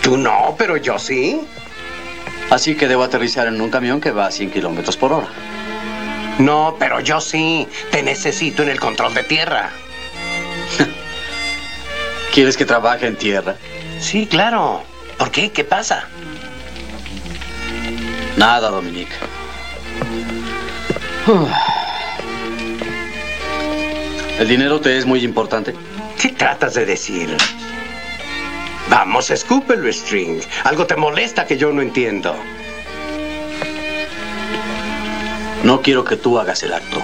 Tú no, pero yo sí. Así que debo aterrizar en un camión que va a 100 kilómetros por hora. No, pero yo sí. Te necesito en el control de tierra. ¿Quieres que trabaje en tierra? Sí, claro. ¿Por qué? ¿Qué pasa? Nada, Dominique. ¿El dinero te es muy importante? ¿Qué tratas de decir? Vamos, escúpelo, String. Algo te molesta que yo no entiendo. No quiero que tú hagas el acto.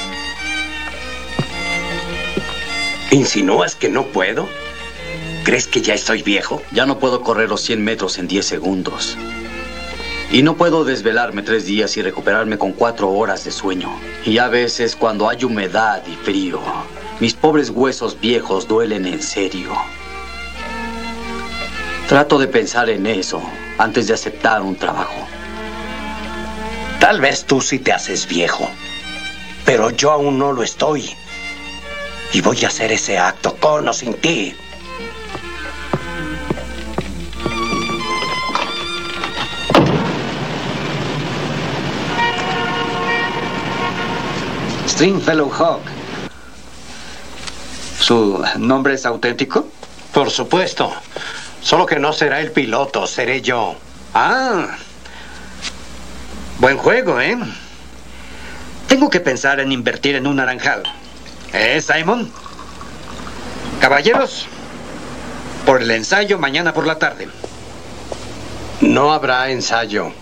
¿Insinúas que no puedo? ¿Crees que ya estoy viejo? Ya no puedo correr los 100 metros en 10 segundos. Y no puedo desvelarme 3 días y recuperarme con 4 horas de sueño. Y a veces, cuando hay humedad y frío, mis pobres huesos viejos duelen en serio. Trato de pensar en eso antes de aceptar un trabajo. Tal vez tú sí te haces viejo, pero yo aún no lo estoy. Y voy a hacer ese acto con o sin ti. Stringfellow Hawk. ¿Su nombre es auténtico? Por supuesto. Solo que no será el piloto, seré yo. Ah. Buen juego, ¿eh? Tengo que pensar en invertir en un naranjal. Simon? Caballeros, por el ensayo mañana por la tarde. No habrá ensayo.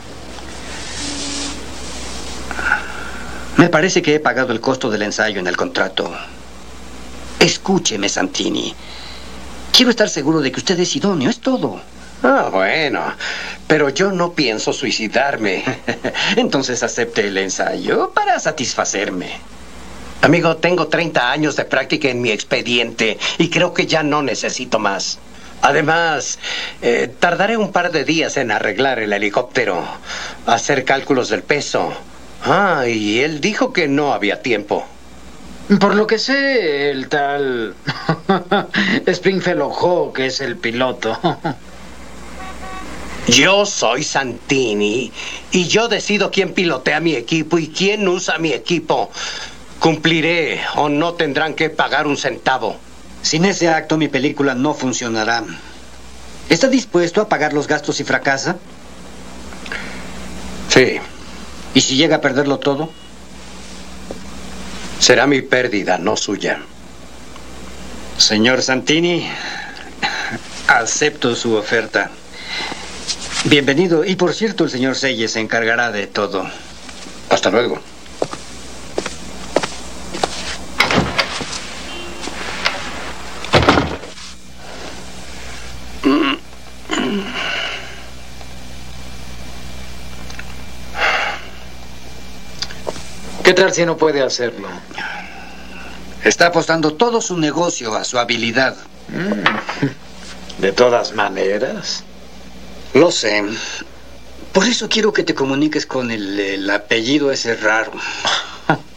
Me parece que he pagado el costo del ensayo en el contrato. Escúcheme, Santini. Quiero estar seguro de que usted es idóneo, es todo. Ah, bueno. Pero yo no pienso suicidarme. Entonces acepte el ensayo para satisfacerme. Amigo, tengo 30 años de práctica en mi expediente y creo que ya no necesito más. Además, tardaré un par de días en arreglar el helicóptero, hacer cálculos del peso. Ah, y él dijo que no había tiempo. Por lo que sé, el tal Stringfellow Hawk es el piloto. Yo soy Santini y yo decido quién pilotea mi equipo y quién usa mi equipo. Cumpliré o no tendrán que pagar un centavo. Sin ese acto mi película no funcionará. ¿Está dispuesto a pagar los gastos si fracasa? Sí. ¿Y si llega a perderlo todo? Será mi pérdida, no suya. Señor Santini, acepto su oferta. Bienvenido. Y por cierto, el señor Selles se encargará de todo. Hasta luego. ¿Qué tal si no puede hacerlo? Está apostando todo su negocio a su habilidad. De todas maneras. Lo sé. Por eso quiero que te comuniques con el apellido ese raro.